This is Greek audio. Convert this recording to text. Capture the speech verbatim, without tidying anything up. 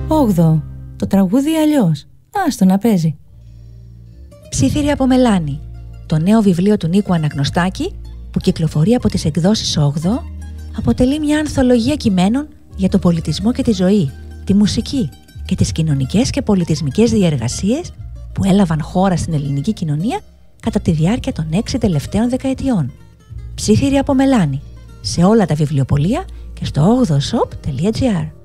Όγδοο. Το τραγούδι αλλιώς. Άστο να παίζει. Ψήθυρη από μελάνη. Το νέο βιβλίο του Νίκου Αναγνωστάκη, που κυκλοφορεί από τις εκδόσεις Όγδοο, αποτελεί μια ανθολογία κειμένων για το πολιτισμό και τη ζωή, τη μουσική και τις κοινωνικές και πολιτισμικές διεργασίες που έλαβαν χώρα στην ελληνική κοινωνία κατά τη διάρκεια των έξι τελευταίων δεκαετιών. Ψήθυρη από μελάνη. Σε όλα τα βιβλιοπωλεία και στο όγδοο shop τελεία gr.